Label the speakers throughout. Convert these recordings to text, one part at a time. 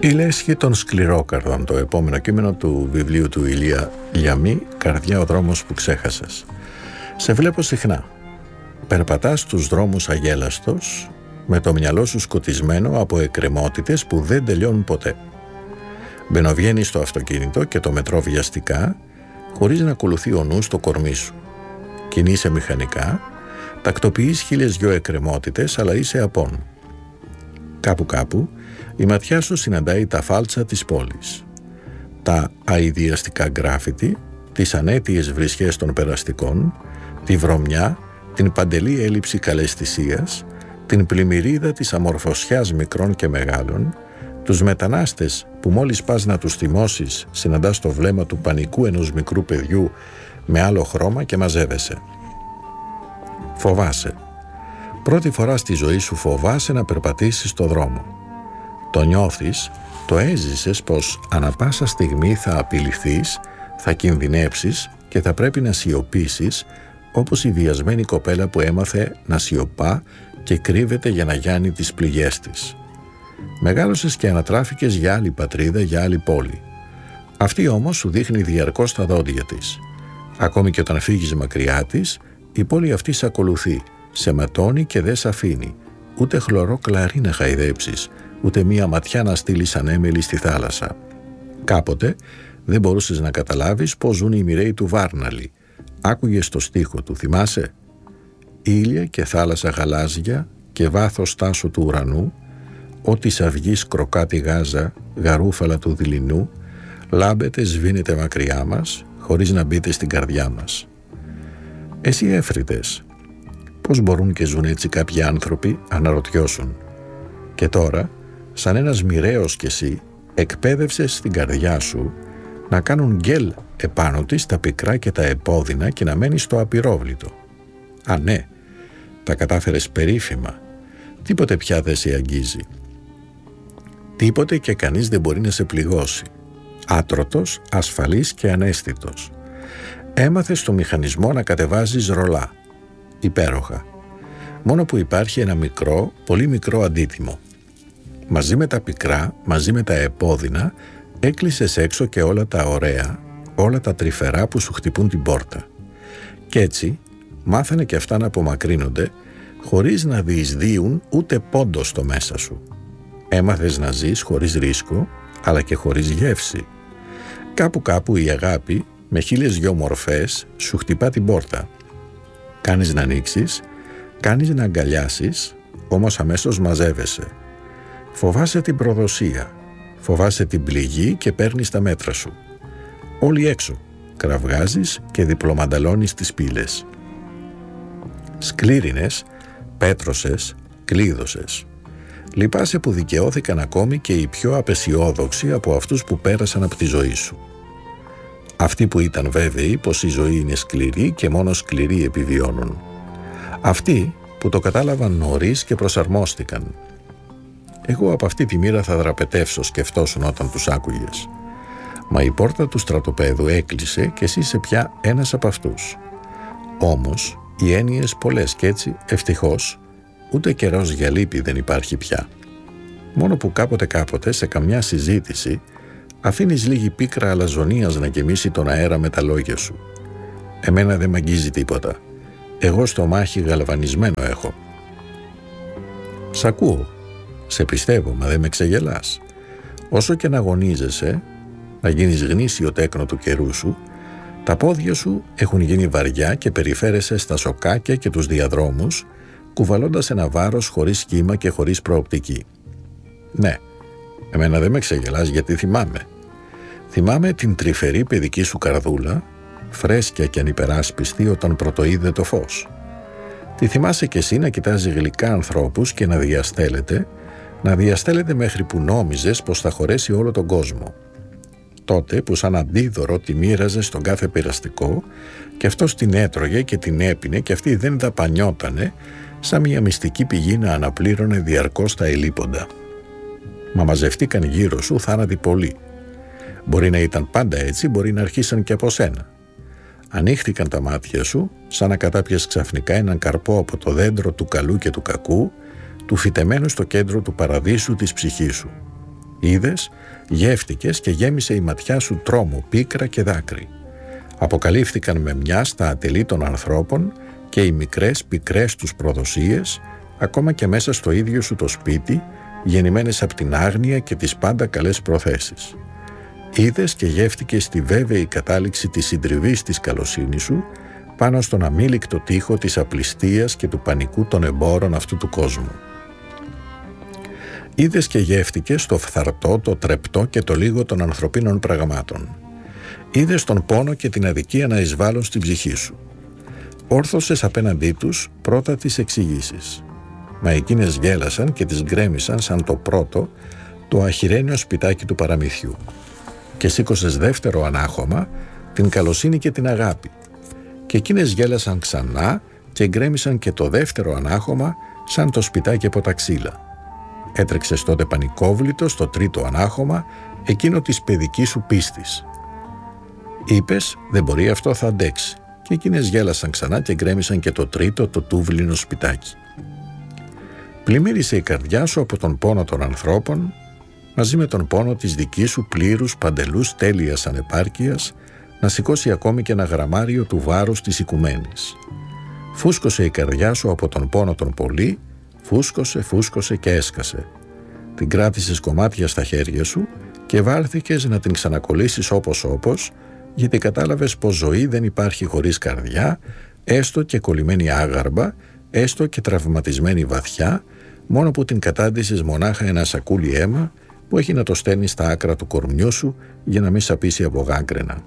Speaker 1: Η λέσχη των σκληρόκαρδων, το επόμενο κείμενο του βιβλίου του Ηλία Λιαμή, «Καρδιά, ο δρόμος που ξέχασες». Σε βλέπω συχνά. Περπατάς στους δρόμους αγέλαστος, με το μυαλό σου σκοτισμένο από εκκρεμότητες που δεν τελειώνουν ποτέ. Μπαινοβγαίνεις στο αυτοκίνητο και το μετρώ βιαστικά, χωρίς να ακολουθεί ο νους το κορμί σου. Κινείσαι μηχανικά, τακτοποιείς 1002 εκκρεμότητες, αλλά είσαι απόν. Κάπου η ματιά σου συναντάει τα φάλτσα της πόλης, τα αηδιαστικά γκράφιτι, τις ανέτειες βρισχές των περαστικών, τη βρωμιά, την παντελή έλλειψη καλαισθησίας, την πλημμυρίδα της αμορφωσιάς μικρών και μεγάλων, τους μετανάστες που μόλις πας να τους θυμώσεις συναντάς το βλέμμα του πανικού ενός μικρού παιδιού με άλλο χρώμα και μαζεύεσαι. Φοβάσαι. Πρώτη φορά στη ζωή σου φοβάσαι να περπατήσεις στο δρόμο. Το νιώθεις, το έζησες πως ανα πάσα στιγμή θα απειληθείς, θα κινδυνεύσεις και θα πρέπει να σιωπήσεις, όπως η βιασμένη κοπέλα που έμαθε να σιωπά και κρύβεται για να γιάνει τις πληγές της. Μεγάλωσες και ανατράφηκες για άλλη πατρίδα, για άλλη πόλη. Αυτή όμως σου δείχνει διαρκώς τα δόντια της. Ακόμη και όταν φύγεις μακριά της, η πόλη αυτή σε ακολουθεί, σε ματώνει και δεν σε αφήνει. Ούτε χλωρό κλαρί να χαϊδέψεις, ούτε μία ματιά να στείλεις ανέμελη στη θάλασσα. Κάποτε δεν μπορούσες να καταλάβεις πώς ζουν οι μοιραίοι του Βάρναλη. Άκουγες το στίχο του, θυμάσαι? Ήλια και θάλασσα γαλάζια και βάθος τάσου του ουρανού, ό,τι σαυγής κροκά τη γάζα, γαρούφαλα του δειλινού, λάμπετε, σβήνετε μακριά μας, χωρίς να μπείτε στην καρδιά μας. Εσύ έφρυτες. Πώς μπορούν και ζουν έτσι κάποιοι άνθρωποι, αναρωτιώσουν. Και τώρα, σαν ένας μοιραίος κι εσύ, εκπαίδευσες στην καρδιά σου να κάνουν γκέλ επάνω της τα πικρά και τα επώδυνα και να μένεις στο απειρόβλητο. Α, ναι, τα κατάφερες περίφημα. Τίποτε πια δεν σε αγγίζει. Τίποτε και κανείς δεν μπορεί να σε πληγώσει. Άτρωτος, ασφαλής και αναίσθητος. Έμαθες το μηχανισμό να κατεβάζεις ρολά. Υπέροχα. Μόνο που υπάρχει ένα μικρό, πολύ μικρό αντίτιμο. Μαζί με τα πικρά, μαζί με τα επώδυνα, έκλεισες έξω και όλα τα ωραία, όλα τα τρυφερά που σου χτυπούν την πόρτα. Κι έτσι, μάθανε και αυτά να απομακρύνονται, χωρίς να διεισδύουν ούτε πόντο στο μέσα σου. Έμαθες να ζεις χωρίς ρίσκο, αλλά και χωρίς γεύση. Κάπου η αγάπη, με 1002 μορφές, σου χτυπά την πόρτα. Κάνεις να ανοίξεις, κάνεις να αγκαλιάσεις, όμως αμέσως μαζεύεσαι. Φοβάσαι την προδοσία, φοβάσαι την πληγή και παίρνεις τα μέτρα σου. Όλοι έξω, κραυγάζεις και διπλομανταλώνεις τις πύλες. Σκλήρινες, πέτρωσες, κλείδωσες. Λυπάσαι που δικαιώθηκαν ακόμη και οι πιο απεσιόδοξοι από αυτούς που πέρασαν από τη ζωή σου. Αυτοί που ήταν βέβαιοι πως η ζωή είναι σκληρή και μόνο σκληροί επιβιώνουν. Αυτοί που το κατάλαβαν νωρίς και προσαρμόστηκαν. Εγώ από αυτή τη μοίρα θα δραπετεύσω, σκεφτόσουν όταν τους άκουγες. Μα η πόρτα του στρατοπέδου έκλεισε και εσύ είσαι πια ένας από αυτούς. Όμως οι έννοιες πολλές κι έτσι, ευτυχώς, ούτε καιρός για λύπη δεν υπάρχει πια. Μόνο που κάποτε σε καμιά συζήτηση αφήνεις λίγη πίκρα αλαζονίας να γεμίσει τον αέρα με τα λόγια σου. Εμένα δεν μ' αγγίζει τίποτα. Εγώ στο μάχη γαλβανισμένο έχω. Σ' ακούω. Σε πιστεύω, μα δεν με ξεγελάς. Όσο και να αγωνίζεσαι, να γίνεις γνήσιο τέκνο του καιρού σου, τα πόδια σου έχουν γίνει βαριά και περιφέρεσαι στα σοκάκια και τους διαδρόμους, κουβαλώντας ένα βάρος χωρίς κύμα και χωρίς προοπτική. Ναι, εμένα δεν με ξεγελάς γιατί θυμάμαι. Θυμάμαι την τρυφερή παιδική σου καρδούλα, φρέσκια και ανυπεράσπιστη όταν πρωτοείδε το φως. Τη θυμάσαι κι εσύ να κοιτάζει γλυκά ανθρώπους και να διαστέλλεται μέχρι που νόμιζες πως θα χωρέσει όλο τον κόσμο. Τότε που σαν αντίδωρο τη μοίραζε στον κάθε πειραστικό και αυτός την έτρωγε και την έπινε και αυτή δεν δαπανιότανε, σαν μια μυστική πηγή να αναπλήρωνε διαρκώς τα ελείποντα. Μα μαζευτήκαν γύρω σου θάνατοι πολλοί. Μπορεί να ήταν πάντα έτσι, μπορεί να αρχίσαν και από σένα. Ανοίχτηκαν τα μάτια σου, σαν να κατάπιες ξαφνικά έναν καρπό από το δέντρο του καλού και του κακού, του φυτεμένου στο κέντρο του παραδείσου της ψυχής σου. Είδες, γεύτηκες και γέμισε η ματιά σου τρόμο, πίκρα και δάκρυ. Αποκαλύφθηκαν με μιας τα ατελεί των ανθρώπων και οι μικρές πικρές τους προδοσίες, ακόμα και μέσα στο ίδιο σου το σπίτι, γεννημένες από την άγνοια και τις πάντα καλές προθέσεις. Είδες και γεύτηκες τη βέβαιη κατάληξη της συντριβής της καλοσύνης σου πάνω στον αμήλικτο τοίχο της απληστίας και του πανικού των εμπόρων αυτού του κόσμου. Είδες και γεύτηκες το φθαρτό, το τρεπτό και το λίγο των ανθρωπίνων πραγμάτων. Είδες τον πόνο και την αδικία να εισβάλλουν στην ψυχή σου. Όρθωσες απέναντί τους πρώτα τις εξηγήσεις. Μα εκείνες γέλασαν και τις γκρέμισαν σαν το πρώτο, το αχυρένιο σπιτάκι του παραμυθιού. Και σήκωσες δεύτερο ανάχωμα, την καλοσύνη και την αγάπη. Και εκείνες γέλασαν ξανά και γκρέμισαν και το δεύτερο ανάχωμα σαν το σπιτάκι από τα ξύλα. Έτρεξες τότε πανικόβλητο στο τρίτο ανάχωμα, εκείνο της παιδικής σου πίστης. Είπες, δεν μπορεί, αυτό θα αντέξει. Και εκείνες γέλασαν ξανά και γκρέμισαν και το τρίτο, το τούβλινο σπιτάκι. Πλημμύρισε η καρδιά σου από τον πόνο των ανθρώπων, μαζί με τον πόνο της δικής σου πλήρους παντελούς τέλειας ανεπάρκειας, να σηκώσει ακόμη και ένα γραμμάριο του βάρους της οικουμένης. Φούσκωσε η καρδιά σου από τον πόνο των πολλοί, φούσκωσε και έσκασε. Την κράτησες κομμάτια στα χέρια σου και βάλθηκες να την ξανακολλήσεις όπως, γιατί κατάλαβες πως ζωή δεν υπάρχει χωρίς καρδιά, έστω και κολλημένη άγαρμπα, έστω και τραυματισμένη βαθιά, μόνο που την κατάντησες μονάχα ένα σακούλι αίμα που έχει να το στέλνει στα άκρα του κορμιού σου για να μην σαπίσει από γάγκρενα.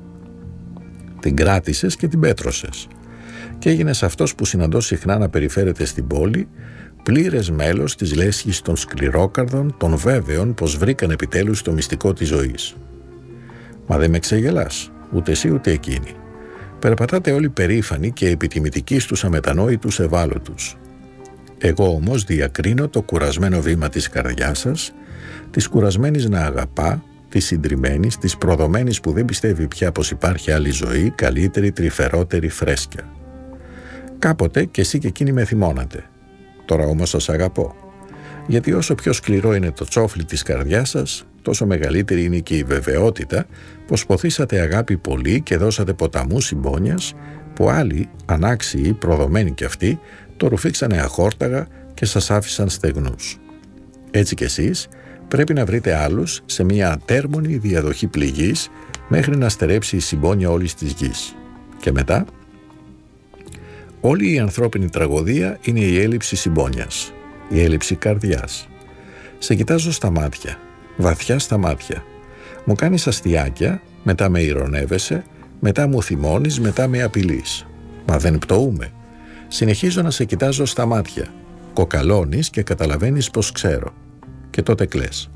Speaker 1: Την κράτησες και την πέτρωσες και έγινες αυτός που συναντώ συχνά να περιφέρεται στην πόλη, πλήρες μέλος της λέσχης των σκληρόκαρδων, των βέβαιων πως βρήκαν επιτέλους το μυστικό της ζωής. Μα δεν με ξεγελάς, ούτε εσύ ούτε εκείνη. Περπατάτε όλοι περήφανοι και επιτιμητικοί στους αμετανόητους ευάλωτους. Εγώ όμως διακρίνω το κουρασμένο βήμα της καρδιάς σας, της κουρασμένης να αγαπά, της συντριμμένης, της προδομένης που δεν πιστεύει πια πως υπάρχει άλλη ζωή, καλύτερη, τρυφερότερη, φρέσκια. Κάποτε και εσύ και εκείνη με θυμώνατε. Τώρα όμως σας αγαπώ. Γιατί όσο πιο σκληρό είναι το τσόφλι της καρδιάς σας, τόσο μεγαλύτερη είναι και η βεβαιότητα πως ποθήσατε αγάπη πολύ και δώσατε ποταμού συμπόνιας που άλλοι, ανάξιοι, προδομένοι κι αυτοί, το ρουφήξανε αχόρταγα και σας άφησαν στεγνούς. Έτσι κι εσείς πρέπει να βρείτε άλλους σε μια ατέρμονη διαδοχή πληγής μέχρι να στερέψει η συμπόνια όλης της γης. Και μετά, όλη η ανθρώπινη τραγωδία είναι η έλλειψη συμπόνιας, η έλλειψη καρδιάς. Σε κοιτάζω στα μάτια, βαθιά στα μάτια. Μου κάνεις αστιάκια, μετά με ειρωνεύεσαι, μετά μου θυμώνεις, μετά με απειλείς. Μα δεν πτωούμε. Συνεχίζω να σε κοιτάζω στα μάτια. Κοκαλώνεις και καταλαβαίνεις πως ξέρω. Και τότε κλαις.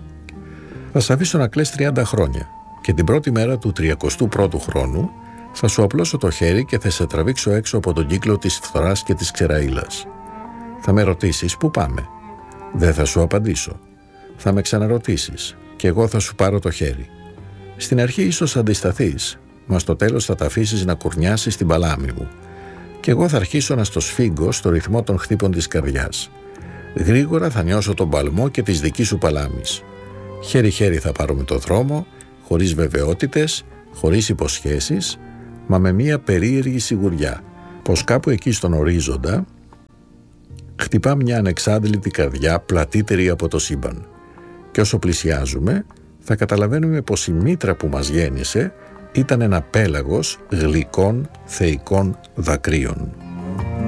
Speaker 1: Θα σ' αφήσω να κλαις 30 χρόνια και την πρώτη μέρα του 31ου χρόνου θα σου απλώσω το χέρι και θα σε τραβήξω έξω από τον κύκλο της φθοράς και της ξεραΐλας. Θα με ρωτήσεις πού πάμε. Δεν θα σου απαντήσω. Θα με ξαναρωτήσεις και εγώ θα σου πάρω το χέρι. Στην αρχή ίσως αντισταθείς, μα στο τέλος θα τα αφήσεις να κουρνιάσεις την παλάμη μου. Και εγώ θα αρχίσω να στο σφίγγω στο ρυθμό των χτύπων της καρδιάς. Γρήγορα θα νιώσω τον παλμό και της δικής σου παλάμης. Χέρι-χέρι θα πάρουμε το δρόμο, χωρίς βεβαιότητες, χωρίς υποσχέσεις, μα με μία περίεργη σιγουριά, πως κάπου εκεί στον ορίζοντα χτυπά μια ανεξάντλητη καρδιά πλατύτερη από το σύμπαν. Και όσο πλησιάζουμε, θα καταλαβαίνουμε πως η μήτρα που μας γέννησε ήταν ένα πέλαγος γλυκών θεϊκών δακρύων.